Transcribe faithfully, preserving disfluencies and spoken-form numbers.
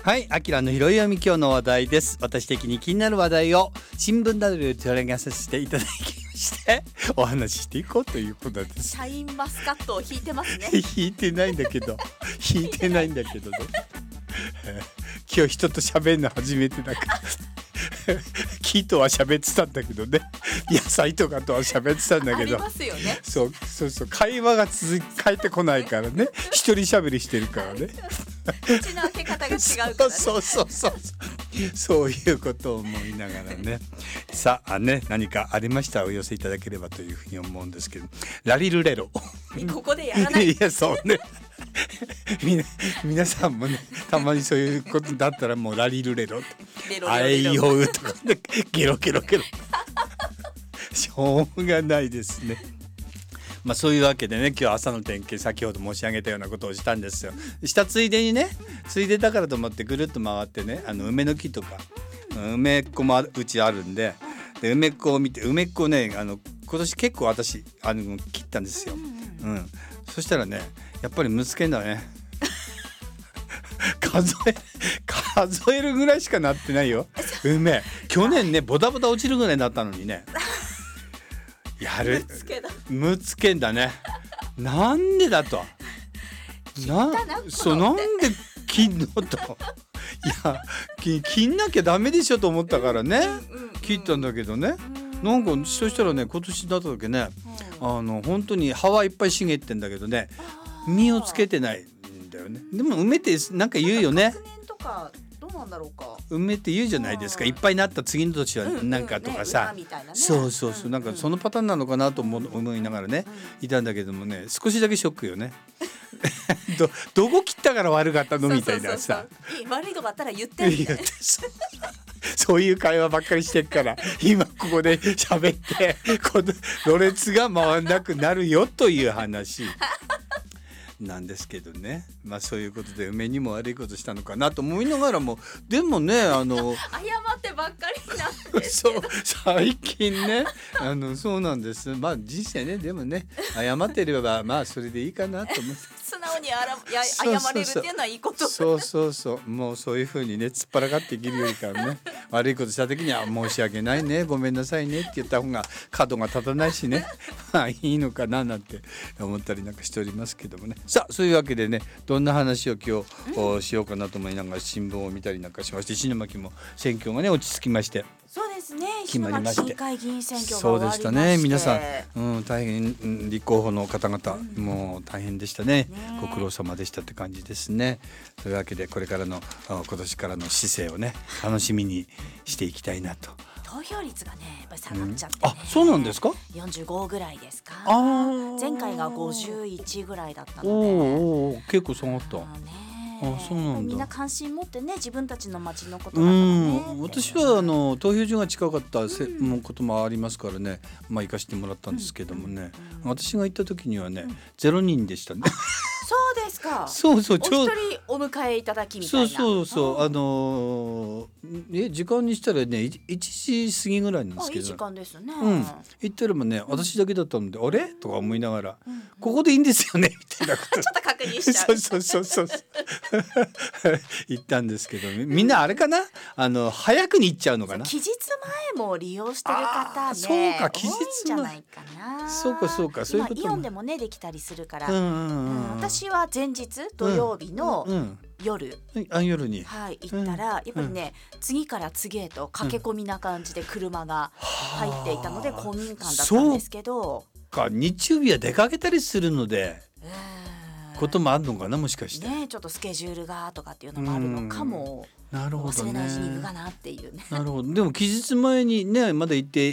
はい、アキラの拾い読み今日の話題です。私的に気になる話題を新聞などで取り上げさせていただきましてお話ししていこうということです。 シャインマスカットを引いてますね引いてないんだけど引いてないんだけどね今日人と喋るの初めてだから木とは喋ってたんだけどね、野菜とかとは喋ってたんだけどありますよね。 そうそうそう、会話が続き返ってこないからね一人喋りしてるからね口の開け方が違うからねそうそうそうそうそういうことを思いながらねさあね、何かありましたらお寄せいただければというふうに思うんですけど、ラリルレロここでやらないいやそうねみな皆さんもねたまにそういうことだったらもうラリルレロレロあえいレロレロようとかねゲロゲロゲロしょうがないですね。まあそういうわけでね、今日朝の点検先ほど申し上げたようなことをしたんですよ。したついでにね、ついでだからと思ってぐるっと回ってね、あの梅の木とか梅っ子もうちあるんで、で梅っ子を見て、梅っ子ね、あの今年結構私あの切ったんですよ、うん、そしたらねやっぱりむつけんだね数え数えるぐらいしかなってないよ梅。去年ねボタボタ落ちるぐらいになったのにねやるむつけだむつけんだね。なんでだとなそうなんで切んのといやき切んなきゃダメでしょと思ったからね、切ったんだけどね、なんかそしたらね今年だった時ね、あの本当に葉はいっぱい茂ってんだけどね実をつけてないんだよね。でも梅ってなんか言うよね、 学年とかどうなんだろうか。 梅って言うじゃないですか、いっぱいなった次の年はなんかとかさ、 うんうんね、馬みたいなね、 そうそうそう、なんかそのパターンなのかなと思思いながらねいたんだけどもね、少しだけショックよねど, どこ切ったから悪かったのみたいなさ、 そうそうそうそう、悪いとこあったら言ってみたいなそうそういう会話ばっかりしてっから今ここで喋ってこのろれつが回んなくなるよという話なんですけどね。まあそういうことで梅にも悪いことしたのかなと思いながらも、でもねあの謝ってばっかりなんですそうけど最近ねあのそうなんです。まあ人生ね、でもね謝ってればまあそれでいいかなと思って素直にあらやそうそうそう謝れるっていうのはいいこと。 そうそうそうもうそういう風にね突っ張らがって生きるよりからね悪いことした時には申し訳ないねごめんなさいねって言った方が角が立たないしねまあいいのかななんて思ったりなんかしておりますけどもね。さあそういうわけでね、どんな話を今日、うん、しようかなと思いながら新聞を見たりなんかしまして、石巻も選挙がね落ち着きまして、 そうですね、 決まりまして、 市会議員選挙がそうでしたね、皆さん、 ん、 うん、大変、うん、立候補の方々、うん、もう大変でしたね、 ね、 ご苦労様でしたって感じですね。というわけでこれからの今年からの市政をね楽しみにしていきたいなと。 投票率がねやっぱり下がっちゃってね、 うん、あ、そうなんですか。 よんじゅうごぐらいですか。 あ、 前回がごじゅういちぐらいだったので、 おお結構下がった。 あ、ね、 あ、そうなんだ。 みんな関心持ってね、自分たちの町のことだからね。 うん、 私はあの投票所が近かったせ、うん、こともありますからね、まあ行かせてもらったんですけどもね、うん、私が行った時にはね、うん、ゼロにんでしたねそうですか。 そうそう、 お一人お迎えいただきみたいな。 そうそうそう、あのー、え時間にしたらねいちじ過ぎぐらいなんですけど、 あ、いい時間ですね、 うん、行ったらもね、私だけだったので、うん、あれとか思いながら、うんうん、ここでいいんですよねみたいなことちょっと確認しちゃうそうそうそうそう行ったんですけど、みんなあれかな、あの早くに行っちゃうのかな。 期日前も利用してる方ね、 そうか、期日前多いんじゃないかな。 そうかそうか、そういうことも今イオンでもねできたりするから、 うんうんうんうん、 私は前日土曜日の夜、 うんうん、あ夜に、 はい、行ったら、うん、やっぱりね、うん、次から次へと駆け込みな感じで車が入っていたので、うん、公民館だったんですけど、 そうか、日曜日は出かけたりするので、えー、こともあるのかな、もしかしてね、ちょっとスケジュールがとかっていうのもあるのかも。 なるほどね、 忘れないしに行くかなっていうね。 なるほど。でも期日前にねまだ行って